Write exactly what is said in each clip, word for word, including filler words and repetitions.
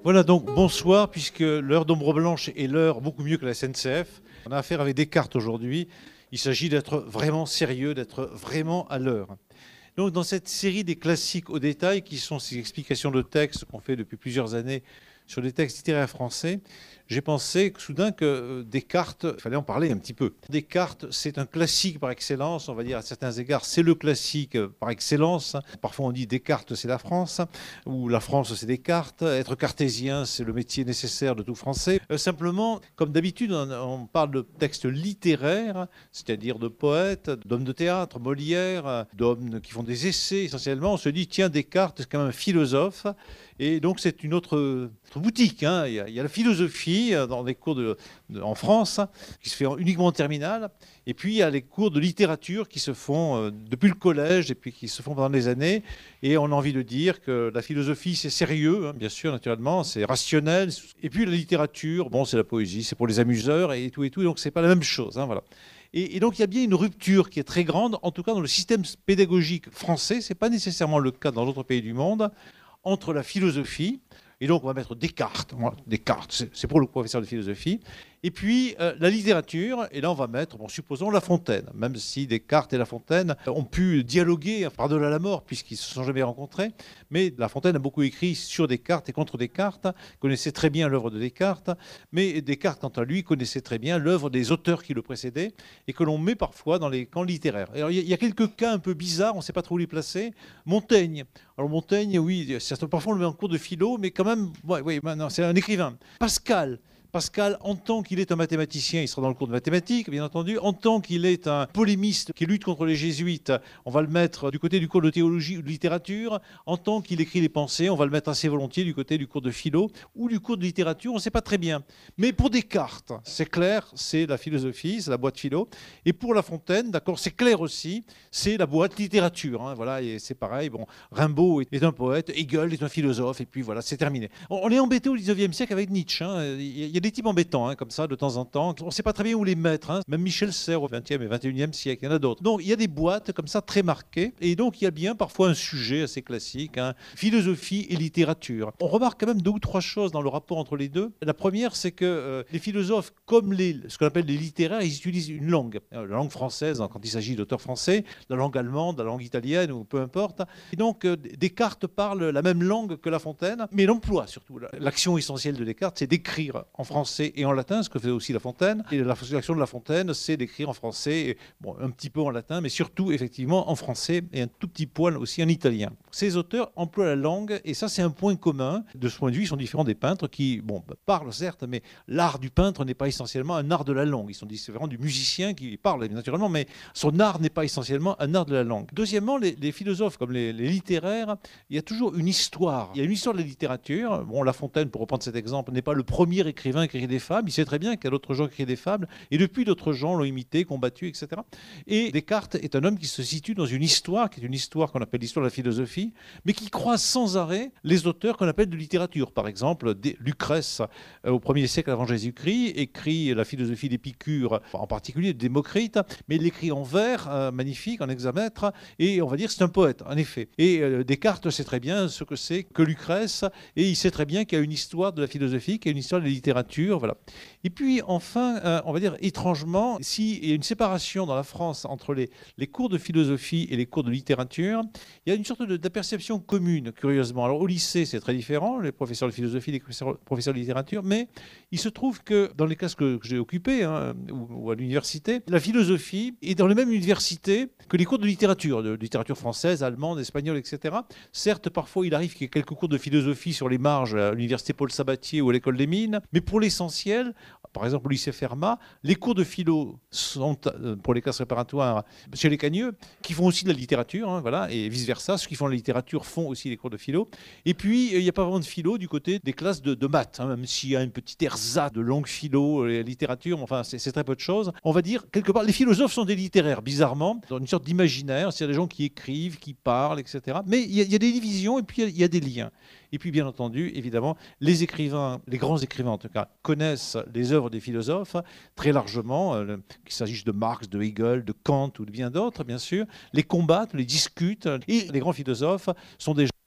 Voilà donc bonsoir, puisque l'heure d'ombre blanche est l'heure beaucoup mieux que la S N C F. On a affaire avec Descartes aujourd'hui. Il s'agit d'être vraiment sérieux, d'être vraiment à l'heure. Donc dans cette série des classiques au détail, qui sont ces explications de texte qu'on fait depuis plusieurs années sur les textes littéraires français, j'ai pensé que, soudain que Descartes, il fallait en parler un petit peu. Descartes, c'est un classique par excellence, on va dire à certains égards, c'est le classique par excellence. Parfois on dit Descartes, c'est la France, ou la France, c'est Descartes. Être cartésien, c'est le métier nécessaire de tout Français. Euh, simplement, comme d'habitude, on, on parle de textes littéraires, c'est-à-dire de poètes, d'hommes de théâtre, Molière, d'hommes qui font des essais essentiellement. On se dit, tiens, Descartes, c'est quand même un philosophe. Et donc c'est une autre, autre boutique. Hein. Il y a, il y a la philosophie dans les cours de, de, en France, hein, qui se fait uniquement en terminale. Et puis il y a les cours de littérature qui se font euh, depuis le collège et puis qui se font pendant des années. Et on a envie de dire que la philosophie, c'est sérieux, hein, bien sûr, naturellement, c'est rationnel. Et puis la littérature, bon, c'est la poésie, c'est pour les amuseurs et tout et tout. Donc c'est pas la même chose. Hein, voilà. Et, et donc il y a bien une rupture qui est très grande, en tout cas dans le système pédagogique français. C'est pas nécessairement le cas dans d'autres pays du monde, entre la philosophie, et donc on va mettre Descartes, Descartes, c'est pour le professeur de philosophie, et puis euh, la littérature, et là on va mettre, bon, supposons La Fontaine, même si Descartes et La Fontaine ont pu dialoguer par-delà la mort, puisqu'ils ne se sont jamais rencontrés, mais La Fontaine a beaucoup écrit sur Descartes et contre Descartes, connaissait très bien l'œuvre de Descartes, mais Descartes, quant à lui, connaissait très bien l'œuvre des auteurs qui le précédaient, et que l'on met parfois dans les camps littéraires. Alors il y, y a quelques cas un peu bizarres, on ne sait pas trop où les placer. Montaigne, alors Montaigne, oui, parfois on le met en cours de philo, mais quand même, ouais, ouais, non, c'est un écrivain. Pascal, Pascal, en tant qu'il est un mathématicien, il sera dans le cours de mathématiques, bien entendu. En tant qu'il est un polémiste qui lutte contre les jésuites, on va le mettre du côté du cours de théologie ou de littérature. En tant qu'il écrit les pensées, on va le mettre assez volontiers du côté du cours de philo ou du cours de littérature, on ne sait pas très bien. Mais pour Descartes, c'est clair, c'est la philosophie, c'est la boîte philo. Et pour La Fontaine, d'accord, c'est clair aussi, c'est la boîte littérature. Hein, voilà, et c'est pareil. Bon, Rimbaud est un poète, Hegel est un philosophe, et puis voilà, c'est terminé. On est embêté au dix-neuvième siècle avec Nietzsche. Hein. Il y a des types embêtants, hein, comme ça, de temps en temps. On ne sait pas très bien où les mettre. Hein. Même Michel Serres au vingtième et vingt et unième siècle, il y en a d'autres. Donc, il y a des boîtes comme ça très marquées. Et donc, il y a bien parfois un sujet assez classique, hein, philosophie et littérature. On remarque quand même deux ou trois choses dans le rapport entre les deux. La première, c'est que euh, les philosophes, comme les, ce qu'on appelle les littéraires, ils utilisent une langue. La langue française, quand il s'agit d'auteurs français, la langue allemande, la langue italienne, ou peu importe. Et donc, euh, Descartes parle la même langue que La Fontaine, mais l'emploi surtout. L'action essentielle de Descartes, c'est d'écrire en français et en latin, ce que faisait aussi La Fontaine. Et l'action de La Fontaine, c'est d'écrire en français, et, bon, un petit peu en latin, mais surtout, effectivement, en français et un tout petit poil aussi en italien. Ces auteurs emploient la langue, et ça, c'est un point commun. De ce point de vue, ils sont différents des peintres qui, bon, parlent certes, mais l'art du peintre n'est pas essentiellement un art de la langue. Ils sont différents du musicien qui parle, naturellement, mais son art n'est pas essentiellement un art de la langue. Deuxièmement, les, les philosophes comme les, les littéraires, il y a toujours une histoire. Il y a une histoire de la littérature. Bon, La Fontaine, pour reprendre cet exemple, n'est pas le premier écrivain qui écrit des fables. Il sait très bien qu'il y a d'autres gens qui écrivent des fables, et depuis, d'autres gens l'ont imité, combattu, et cetera. Et Descartes est un homme qui se situe dans une histoire, qui est une histoire qu'on appelle l'histoire de la philosophie, mais qui croise sans arrêt les auteurs qu'on appelle de littérature. Par exemple, Lucrèce, euh, au premier siècle avant Jésus-Christ, écrit la philosophie d'Épicure, en particulier de Démocrite, mais il l'écrit en vers, euh, magnifique, en hexamètre, et on va dire que c'est un poète, en effet. Et euh, Descartes sait très bien ce que c'est que Lucrèce, et il sait très bien qu'il y a une histoire de la philosophie, qu'il y a une histoire de la littérature, voilà. Et puis enfin, euh, on va dire étrangement, s'il y a une séparation dans la France entre les, les cours de philosophie et les cours de littérature, il y a une sorte de, de perception commune, curieusement. Alors au lycée, c'est très différent, les professeurs de philosophie, les professeurs, professeurs de littérature, mais il se trouve que dans les classes que, que j'ai occupées, hein, ou, ou à l'université, la philosophie est dans la même université que les cours de littérature, de littérature française, allemande, espagnole, et cetera. Certes, parfois, il arrive qu'il y ait quelques cours de philosophie sur les marges à l'université Paul Sabatier ou à l'école des Mines, mais pour l'essentiel, par exemple au lycée Fermat, les cours de philo sont, pour les classes préparatoires, chez les Cagneux, qui font aussi de la littérature, hein, voilà, et vice-versa, ceux qui font de la littérature font aussi les cours de philo. Et puis, il n'y a pas vraiment de philo du côté des classes de, de maths, hein, même s'il y a une petite ersatz de longue philo, et littérature, enfin, c'est très peu de choses. On va dire, quelque part, les philosophes sont des littéraires, bizarrement, dans une sorte d'imaginaire, c'est-à-dire des gens qui écrivent, qui parlent, et cetera. Mais il y, y a des divisions et puis il y, y a des liens. Et puis, bien entendu, évidemment, les écrivains, les grands écrivains en tout cas, connaissent les œuvres des philosophes très largement, euh, qu'il s'agisse de Marx, de Hegel, de Kant ou de bien d'autres, bien sûr, les combattent, les discutent. Et les grands philosophes sont des gens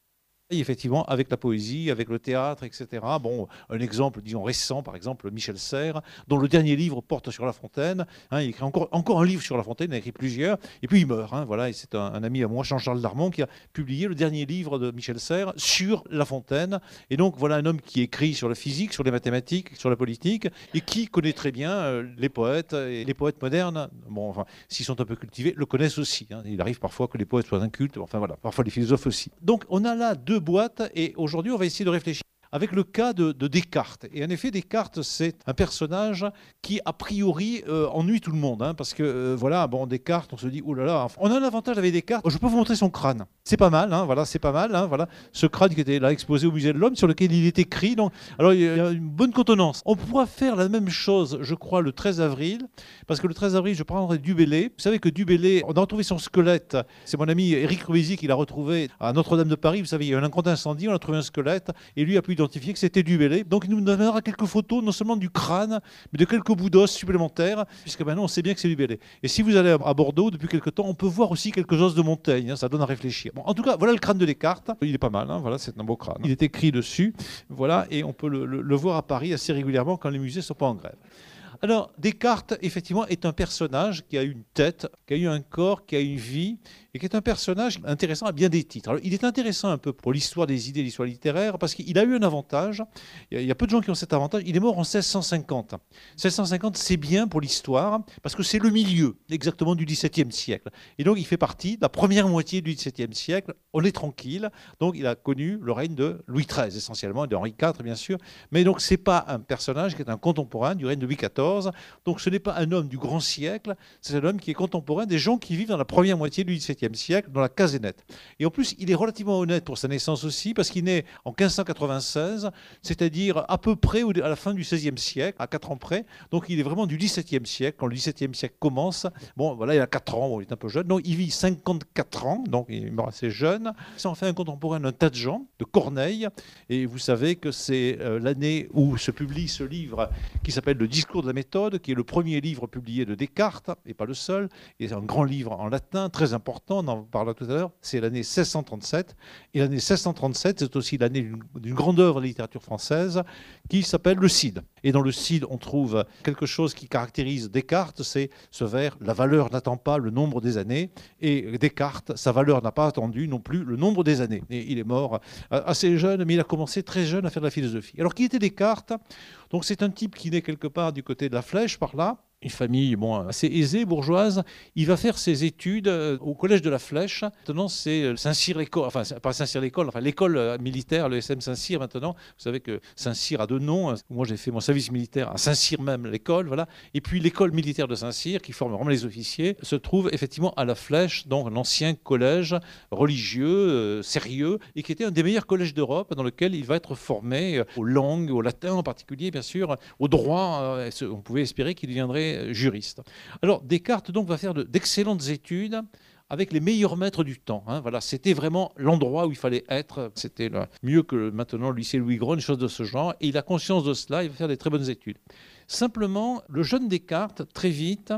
Et effectivement, avec la poésie, avec le théâtre, et cetera. Bon, un exemple, disons, récent, par exemple, Michel Serres, dont le dernier livre porte sur La Fontaine. Hein, il écrit encore, encore un livre sur La Fontaine, il a écrit plusieurs, et puis il meurt. Hein, voilà, et c'est un, un ami à moi, Jean-Charles Darmon, qui a publié le dernier livre de Michel Serres sur La Fontaine. Et donc, voilà un homme qui écrit sur la physique, sur les mathématiques, sur la politique, et qui connaît très bien euh, les poètes. Et les poètes modernes, bon, enfin, s'ils sont un peu cultivés, le connaissent aussi. Hein. Il arrive parfois que les poètes soient incultes, enfin voilà, parfois les philosophes aussi. Donc, on a là deux boîtes et aujourd'hui on va essayer de réfléchir avec le cas de, de Descartes. Et en effet, Descartes, c'est un personnage qui, a priori, euh, ennuie tout le monde. Hein, parce que, euh, voilà, bon, Descartes, on se dit, oh là là, on a un avantage avec Descartes. Je peux vous montrer son crâne. C'est pas mal, hein, voilà, c'est pas mal. Hein, voilà, ce crâne qui était là exposé au Musée de l'Homme, sur lequel il est écrit. Donc, alors, il y a une bonne contenance. On pourra faire la même chose, je crois, le treize avril. Parce que le treize avril, je prendrai Du Bellay. Vous savez que Du Bellay, on a retrouvé son squelette. C'est mon ami Éric Ruizy qui l'a retrouvé à Notre-Dame de Paris. Vous savez, il y a eu un grand incendie, on a trouvé un squelette. Et lui a pu identifier que c'était Du Bellay. Donc il nous donnera quelques photos, non seulement du crâne, mais de quelques bouts d'os supplémentaires, puisque maintenant on sait bien que c'est Du Bellay. Et si vous allez à Bordeaux, depuis quelques temps, on peut voir aussi quelques os de Montaigne. Hein, ça donne à réfléchir. Bon, en tout cas, voilà le crâne de Descartes. Il est pas mal, hein, voilà, c'est un beau crâne. Il est écrit dessus, voilà, et on peut le, le, le voir à Paris assez régulièrement quand les musées ne sont pas en grève. Alors, Descartes, effectivement, est un personnage qui a une tête, qui a eu un corps, qui a une vie, et qui est un personnage intéressant à bien des titres. Alors, il est intéressant un peu pour l'histoire des idées, l'histoire littéraire, parce qu'il a eu un avantage. Il y a peu de gens qui ont cet avantage. Il est mort en seize cent cinquante. seize cent cinquante, c'est bien pour l'histoire, parce que c'est le milieu, exactement, du dix-septième siècle. Et donc, il fait partie de la première moitié du dix-septième siècle. On est tranquille. Donc, il a connu le règne de Louis treize, essentiellement, et de Henri quatre, bien sûr. Mais donc, ce n'est pas un personnage qui est un contemporain du règne de Louis quatorze. Donc ce n'est pas un homme du grand siècle, c'est un homme qui est contemporain des gens qui vivent dans la première moitié du dix-septième siècle, dans la case est nette. Et en plus, il est relativement honnête pour sa naissance aussi, parce qu'il naît en quinze cent quatre-vingt-seize, c'est-à-dire à peu près à la fin du seizième siècle, à quatre ans près. Donc il est vraiment du dix-septième siècle, quand le dix-septième siècle commence. Bon, voilà, il a quatre ans, bon, il est un peu jeune. Donc il vit cinquante-quatre ans, donc il meurt assez jeune. Ça en fait un contemporain d'un tas de gens, de Corneille. Et vous savez que c'est euh, l'année où se publie ce livre qui s'appelle Le Discours de la méthode, qui est le premier livre publié de Descartes, et pas le seul, et c'est un grand livre en latin, très important, on en parlera tout à l'heure, c'est l'année seize cent trente-sept, et l'année seize cent trente-sept, c'est aussi l'année d'une grande œuvre de littérature française, qui s'appelle le Cid. Et dans le Cid, on trouve quelque chose qui caractérise Descartes, c'est ce vers « La valeur n'attend pas le nombre des années », et Descartes, sa valeur n'a pas attendu non plus le nombre des années. Et il est mort assez jeune, mais il a commencé très jeune à faire de la philosophie. Alors, qui était Descartes ? Donc c'est un type qui naît quelque part du côté de la Flèche, par là, une famille bon, assez aisée, bourgeoise. Il va faire ses études au collège de la Flèche. Maintenant, c'est Saint-Cyr-l'École, enfin, pas Saint-Cyr-l'École, enfin, l'école militaire, le S M Saint-Cyr maintenant. Vous savez que Saint-Cyr a deux noms. Moi, j'ai fait mon service militaire à Saint-Cyr même, l'école, voilà. Et puis l'école militaire de Saint-Cyr, qui forme vraiment les officiers, se trouve effectivement à la Flèche, donc un ancien collège religieux, euh, sérieux, et qui était un des meilleurs collèges d'Europe, dans lequel il va être formé aux langues, au latin en particulier, bien sûr, au droit. Euh, on pouvait espérer qu'il deviendrait juriste. Alors Descartes donc va faire d'excellentes études avec les meilleurs maîtres du temps. Hein. Voilà, c'était vraiment l'endroit où il fallait être. C'était mieux que maintenant le lycée Louis-Gros, une chose de ce genre. Et il a conscience de cela, il va faire des très bonnes études. Simplement, le jeune Descartes, très vite,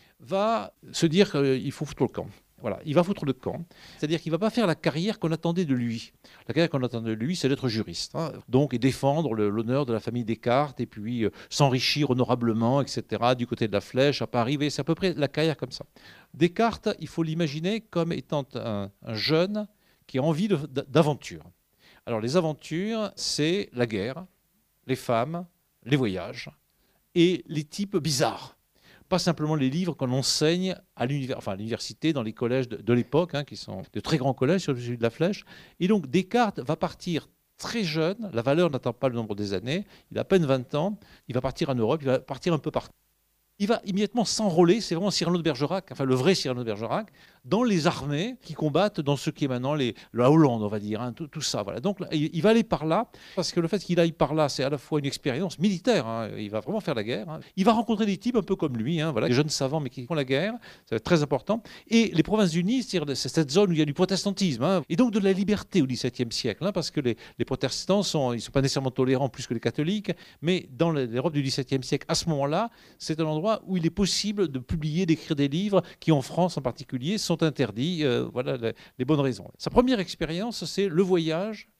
va se dire qu'il faut foutre le camp. Voilà, il va foutre le camp, c'est-à-dire qu'il ne va pas faire la carrière qu'on attendait de lui. La carrière qu'on attendait de lui, c'est d'être juriste. Hein. Donc, et défendre l'honneur de la famille Descartes, et puis euh, s'enrichir honorablement, et cetera, du côté de la Flèche, à Paris. C'est à peu près la carrière comme ça. Descartes, il faut l'imaginer comme étant un, un jeune qui a envie d'aventure. Alors, les aventures, c'est la guerre, les femmes, les voyages, et les types bizarres. Pas simplement les livres qu'on enseigne à l'université, enfin, dans les collèges de, de l'époque, hein, qui sont de très grands collèges sur celui de la Flèche. Et donc Descartes va partir très jeune, la valeur n'attend pas le nombre des années, il a à peine vingt ans, il va partir en Europe, il va partir un peu partout. Il va immédiatement s'enrôler, c'est vraiment Cyrano de Bergerac, enfin le vrai Cyrano de Bergerac, dans les armées qui combattent dans ce qui est maintenant les, la Hollande, on va dire, hein, tout, tout ça. Voilà. Donc il, il va aller par là, parce que le fait qu'il aille par là, c'est à la fois une expérience militaire, hein, il va vraiment faire la guerre. Hein. Il va rencontrer des types un peu comme lui, hein, voilà, des jeunes savants mais qui font la guerre, ça va être très important. Et les Provinces-Unies, c'est cette zone où il y a du protestantisme, hein, et donc de la liberté au dix-septième siècle, hein, parce que les, les protestants sont, ils sont pas nécessairement tolérants plus que les catholiques, mais dans l'Europe du dix-septième siècle, à ce moment-là, c'est un endroit où il est possible de publier, d'écrire des livres qui, en France en particulier, sont interdits. Euh, voilà les, les bonnes raisons. Sa première expérience, c'est le voyage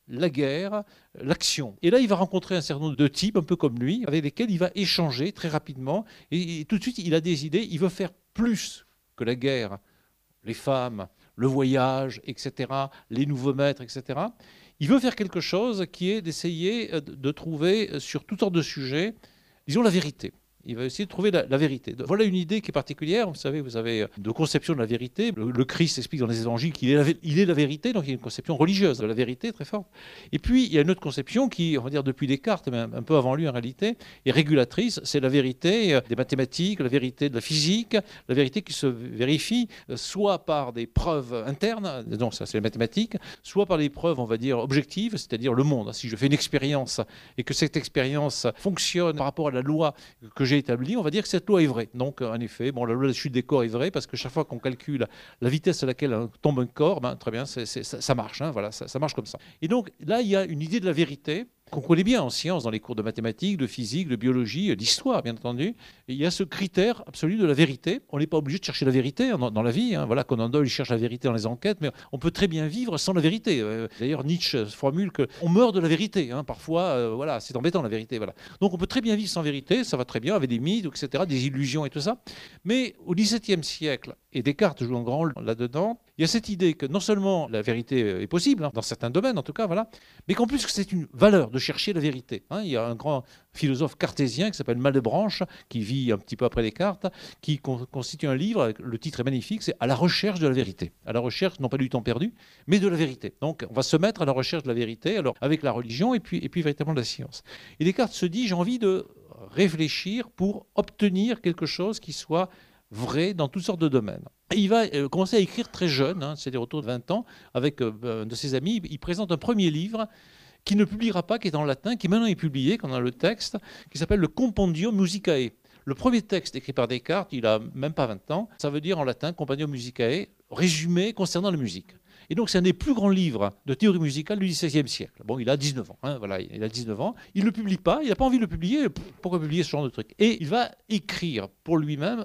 la guerre, l'action. Et là, il va rencontrer un certain nombre de types, un peu comme lui, avec lesquels il va échanger très rapidement. Et, et tout de suite, il a des idées. Il veut faire plus que la guerre, les femmes, le voyage, et cetera, les nouveaux maîtres, et cetera. Il veut faire quelque chose qui est d'essayer de trouver sur toutes sortes de sujets, disons, la vérité. Il va essayer de trouver la, la vérité. Voilà une idée qui est particulière. Vous savez, vous avez de conception de la vérité. Le, le Christ explique dans les évangiles qu'il est la, il est la vérité, donc il y a une conception religieuse de la vérité très forte. Et puis, il y a une autre conception qui, on va dire depuis Descartes, mais un, un peu avant lui en réalité, est régulatrice. C'est la vérité des mathématiques, la vérité de la physique, la vérité qui se vérifie soit par des preuves internes, donc ça c'est les mathématiques, soit par des preuves, on va dire, objectives, c'est-à-dire le monde. Si je fais une expérience et que cette expérience fonctionne par rapport à la loi que j'ai établi, on va dire que cette loi est vraie. Donc, en effet, bon, la loi de la chute des corps est vraie parce que chaque fois qu'on calcule la vitesse à laquelle tombe un corps, ben, très bien, c'est, c'est, ça, ça marche, hein, voilà, ça, ça marche comme ça. Et donc, là, il y a une idée de la vérité qu'on connaît bien en sciences, dans les cours de mathématiques, de physique, de biologie, d'histoire, bien entendu. Et il y a ce critère absolu de la vérité. On n'est pas obligé de chercher la vérité dans, dans la vie. Hein. Voilà, Conan Doyle cherche la vérité dans les enquêtes, mais on peut très bien vivre sans la vérité. Euh, d'ailleurs, Nietzsche formule qu'on meurt de la vérité. Hein. Parfois, euh, voilà, c'est embêtant la vérité. Voilà. Donc on peut très bien vivre sans vérité, ça va très bien, avec des mythes, et cetera, des illusions et tout ça. Mais au dix-septième siècle, et Descartes joue un grand rôle là-dedans, il y a cette idée que non seulement la vérité est possible, hein, dans certains domaines en tout cas, voilà, mais qu'en plus que c'est une valeur de chercher la vérité. Hein. Il y a un grand philosophe cartésien qui s'appelle Malebranche, qui vit un petit peu après Descartes, qui con- constitue un livre, le titre est magnifique, c'est « À la recherche de la vérité ». À la recherche, non pas du temps perdu, mais de la vérité. Donc on va se mettre à la recherche de la vérité, alors avec la religion et puis, et puis véritablement la science. Et Descartes se dit, j'ai envie de réfléchir pour obtenir quelque chose qui soit vrai dans toutes sortes de domaines. Et il va euh, commencer à écrire très jeune, hein, c'est-à-dire autour de vingt ans, avec euh, un de ses amis. Il présente un premier livre qu'il ne publiera pas, qui est en latin, qui maintenant est publié, qu'on a le texte, qui s'appelle le Compendium Musicae. Le premier texte écrit par Descartes, il n'a même pas vingt ans, ça veut dire en latin Compendium Musicae, résumé concernant la musique. Et donc, c'est un des plus grands livres de théorie musicale du dix-septième siècle. Bon, il a dix-neuf ans. Hein, voilà, il a dix-neuf ans. Il ne le publie pas. Il n'a pas envie de le publier. Pourquoi publier ce genre de truc? Et il va écrire pour lui-même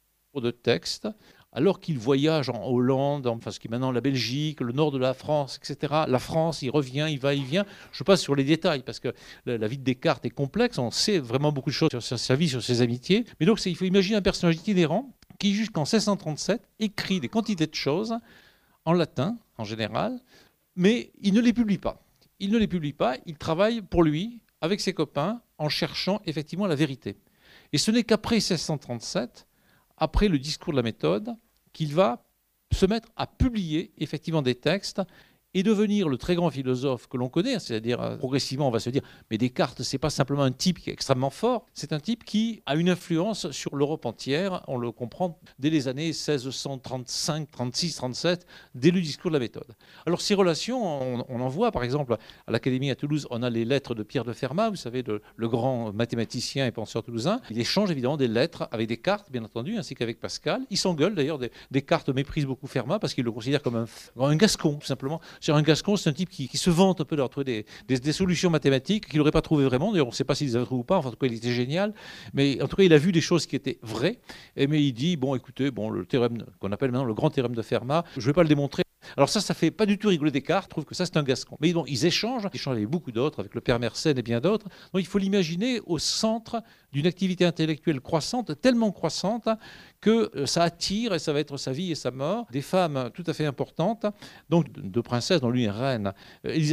de textes, alors qu'il voyage en Hollande, enfin ce qui est maintenant la Belgique, le nord de la France, et cetera. La France, il revient, il va, il vient. Je passe sur les détails parce que la, la vie de Descartes est complexe. On sait vraiment beaucoup de choses sur sa vie, sur ses amitiés. Mais donc, il faut imaginer un personnage itinérant qui, jusqu'en seize cent trente-sept, écrit des quantités de choses en latin, en général, mais il ne les publie pas. Il ne les publie pas, il travaille pour lui, avec ses copains, en cherchant effectivement la vérité. Et ce n'est qu'après seize cent trente-sept, après le discours de la méthode, qu'il va se mettre à publier effectivement des textes et devenir le très grand philosophe que l'on connaît, c'est-à-dire euh, progressivement on va se dire mais Descartes c'est pas simplement un type qui est extrêmement fort, c'est un type qui a une influence sur l'Europe entière, on le comprend dès les années seize cent trente-cinq, trente-six, trente-sept, dès le discours de la méthode. Alors ces relations, on, on en voit par exemple à l'Académie à Toulouse, on a les lettres de Pierre de Fermat, vous savez le, le grand mathématicien et penseur toulousain, il échange évidemment des lettres avec Descartes bien entendu, ainsi qu'avec Pascal, ils s'engueulent d'ailleurs, Descartes méprise beaucoup Fermat parce qu'il le considère comme un, un gascon tout simplement. Sur un gascon, c'est un type qui, qui se vante un peu d'avoir trouvé des, des, des solutions mathématiques qu'il n'aurait pas trouvées vraiment. D'ailleurs, on ne sait pas s'il les avait trouvées ou pas. Enfin, en tout cas, il était génial. Mais en tout cas, il a vu des choses qui étaient vraies. Et, mais il dit, bon, écoutez, bon, le théorème qu'on appelle maintenant le grand théorème de Fermat, je ne vais pas le démontrer. Alors ça, ça fait pas du tout rigoler Descartes. Je trouve que ça, c'est un gascon. Mais bon, ils échangent. Ils échangent avec beaucoup d'autres, avec le père Mersenne et bien d'autres. Donc, il faut l'imaginer au centre d'une activité intellectuelle croissante, tellement croissante que ça attire, et ça va être sa vie et sa mort, des femmes tout à fait importantes, donc deux princesses, dont l'une est reine,